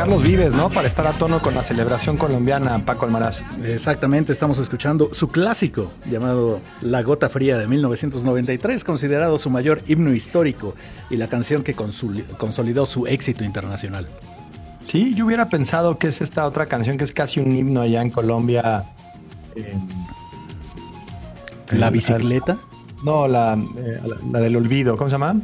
Carlos Vives, ¿no? Para estar a tono con la celebración colombiana, Paco Almaraz. Exactamente, estamos escuchando su clásico llamado La Gota Fría de 1993, considerado su mayor himno histórico y la canción que consolidó su éxito internacional. Sí, yo hubiera pensado que es esta otra canción que es casi un himno allá en Colombia. ¿La bicicleta? No, la del olvido, ¿cómo se llama?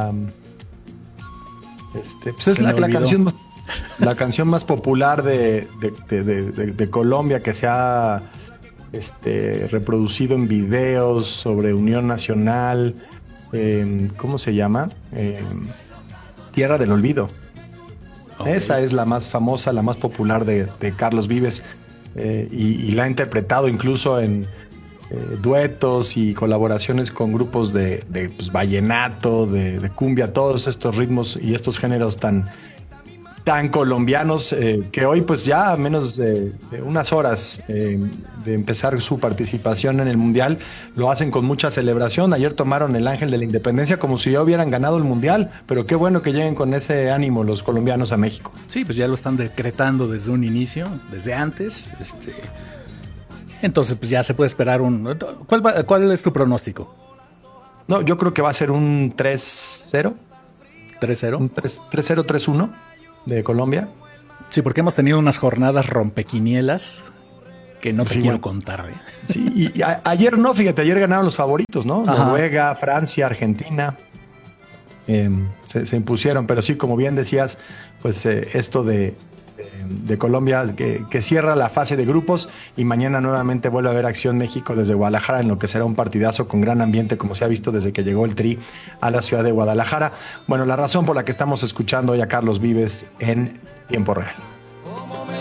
Pues es la canción más popular de Colombia, que se ha reproducido en videos sobre Unión Nacional. ¿Cómo se llama? Tierra del Olvido. Okay. Esa es la más famosa, la más popular de Carlos Vives, y la ha interpretado incluso en duetos y colaboraciones con grupos de pues, vallenato, de cumbia, todos estos ritmos y estos géneros tan colombianos, que hoy pues ya a menos de unas horas de empezar su participación en el Mundial, lo hacen con mucha celebración. Ayer tomaron el Ángel de la Independencia como si ya hubieran ganado el Mundial, pero qué bueno que lleguen con ese ánimo los colombianos a México. Sí, pues ya lo están decretando desde un inicio, desde antes. Entonces pues ya se puede esperar ¿Cuál es tu pronóstico? No, yo creo que va a ser un 3-0. ¿3-0? Un 3-0, 3-1 de Colombia. Sí, porque hemos tenido unas jornadas rompequinielas que no te quiero contar. Sí, y ayer ayer ganaron los favoritos, ¿no? Ajá. Noruega, Francia, Argentina. Se impusieron, pero sí, como bien decías, pues esto de Colombia que cierra la fase de grupos, y mañana nuevamente vuelve a haber acción México desde Guadalajara, en lo que será un partidazo con gran ambiente, como se ha visto desde que llegó el Tri a la ciudad de Guadalajara. Bueno, la razón por la que estamos escuchando hoy a Carlos Vives en tiempo real.